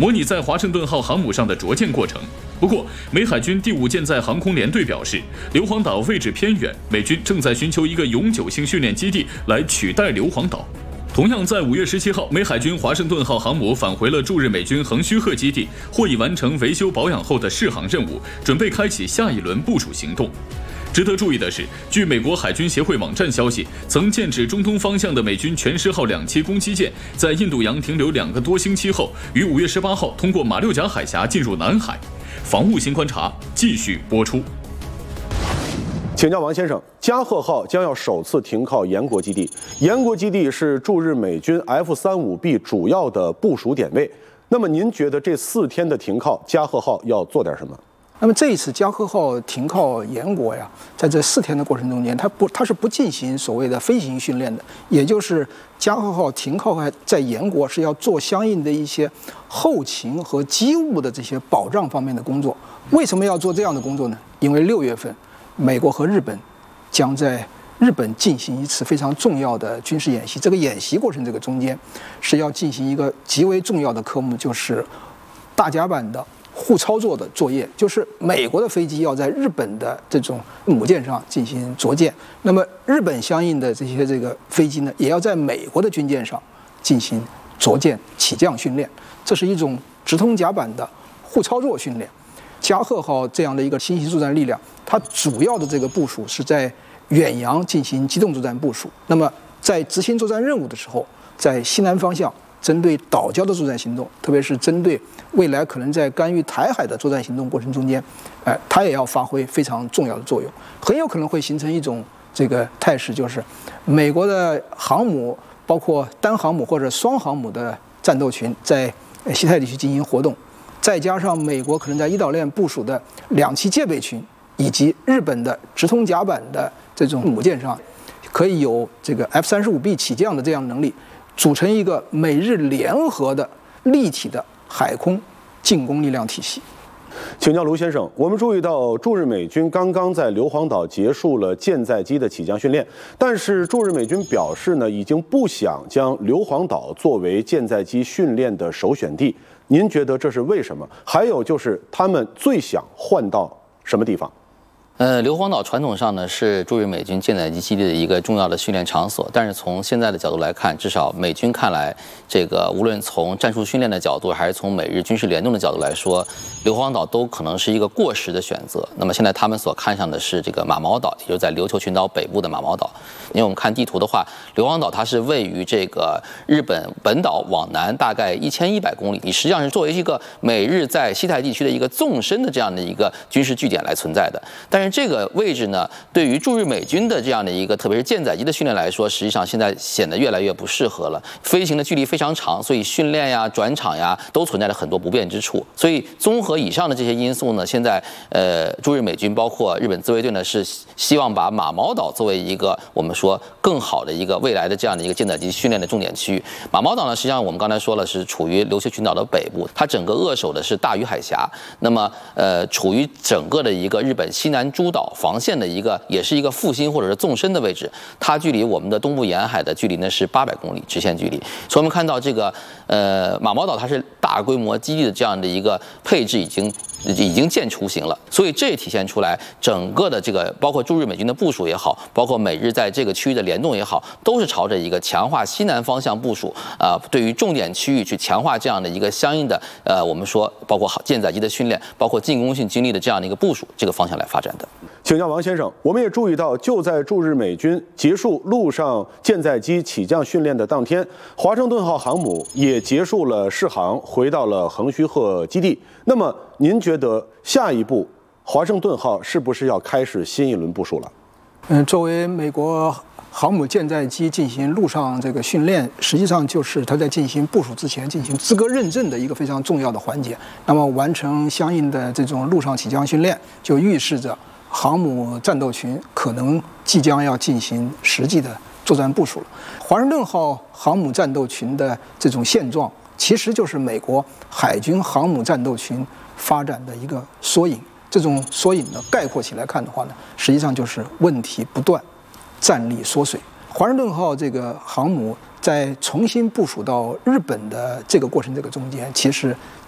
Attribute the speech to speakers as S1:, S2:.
S1: 模拟在华盛顿号航母上的着舰过程。不过，美海军第5舰载航空联队表示，硫磺岛位置偏远，美军正在寻求一个永久性训练基地来取代硫磺岛。同样在5月17号，美海军华盛顿号航母返回了驻日美军横须贺基地，或已完成维修保养后的试航任务，准备开启下一轮部署行动。值得注意的是，据美国海军协会网站消息，曾剑指中东方向的美军全狮号2栖攻击舰，在印度洋停留2个多星期后，于5月18号通过马六甲海峡进入南海。防务新观察继续播出。
S2: 请教王先生，加贺号将要首次停靠延国基地，延国基地是驻日美军 F-35B 主要的部署点位。那么您觉得这4天的停靠，加贺号要做点什么？
S3: 那么这一次加贺号停靠延国呀，在这4天的过程中间，它是不进行所谓的飞行训练的，也就是加贺号停靠在延国是要做相应的一些后勤和机务的这些保障方面的工作。为什么要做这样的工作呢？因为6月份，美国和日本将在日本进行一次非常重要的军事演习。这个演习过程这个中间是要进行一个极为重要的科目，就是大甲板的互操作的作业，就是美国的飞机要在日本的这种母舰上进行着舰，那么日本相应的这个飞机呢，也要在美国的军舰上进行着舰起降训练，这是一种直通甲板的互操作训练。加贺号这样的一个新型作战力量，它主要的这个部署是在远洋进行机动作战部署，那么在执行作战任务的时候，在西南方向针对岛礁的作战行动，特别是针对未来可能在干预台海的作战行动过程中间，它也要发挥非常重要的作用，很有可能会形成一种这个态势，就是美国的航母，包括单航母或者双航母的战斗群在西太地区进行活动，再加上美国可能在伊岛链部署的2栖戒备群，以及日本的直通甲板的这种母舰上，可以有这个 F-35B 起降的这样的能力，组成一个美日联合的立体的海空进攻力量体系。
S2: 请教卢先生，我们注意到驻日美军刚刚在硫磺岛结束了舰载机的起降训练，但是驻日美军表示呢，已经不想将硫磺岛作为舰载机训练的首选地。您觉得这是为什么？还有就是他们最想换到什么地方？
S4: 硫磺岛传统上呢是驻日美军舰载机基地的一个重要的训练场所，但是从现在的角度来看，至少美军看来，这个无论从战术训练的角度，还是从美日军事联动的角度来说，硫磺岛都可能是一个过时的选择。那么现在他们所看上的是这个马毛岛，也就是在琉球群岛北部的马毛岛。因为我们看地图的话，硫磺岛它是位于这个日本本岛往南大概1100公里，你实际上是作为一个美日在西太地区的一个纵深的这样的一个军事据点来存在的。但是这个位置呢，对于驻日美军的这样的一个特别是舰载机的训练来说，实际上现在显得越来越不适合了。飞行的距离非常长，所以训练呀、转场呀都存在着很多不便之处。所以综合以上的这些因素呢，现在驻日美军包括日本自卫队呢，是希望把马毛岛作为一个我们说更好的一个未来的这样的一个舰载机训练的重点区域。马毛岛呢，实际上我们刚才说了是处于琉球群岛的北部，它整个扼守的是大隅海峡，那么处于整个的一个日本西南诸岛防线的一个，也是一个复兴或者是纵深的位置。它距离我们的东部沿海的距离呢是800公里直线距离。所以我们看到这个马毛岛它是大规模基地的这样的一个配置已经见雏形了，所以这也体现出来整个的这个包括驻日美军的部署也好，包括美日在这个区域的联动也好，都是朝着一个强化西南方向部署对于重点区域去强化这样的一个相应的我们说包括舰载机的训练，包括进攻性军力的这样的一个部署这个方向来发展的。
S2: 请教王先生，我们也注意到，就在驻日美军结束陆上舰载机起降训练的当天，华盛顿号航母也结束了试航，回到了横须贺基地。那么您觉得下一步华盛顿号是不是要开始新一轮部署了？
S3: 作为美国航母舰载机进行陆上这个训练，实际上就是它在进行部署之前进行资格认证的一个非常重要的环节。那么完成相应的这种陆上起降训练，就预示着航母战斗群可能即将要进行实际的作战部署了。华盛顿号航母战斗群的这种现状，其实就是美国海军航母战斗群发展的一个缩影。这种缩影呢，概括起来看的话呢，实际上就是问题不断，战力缩水。华盛顿号这个航母在重新部署到日本的这个过程这个中间，其实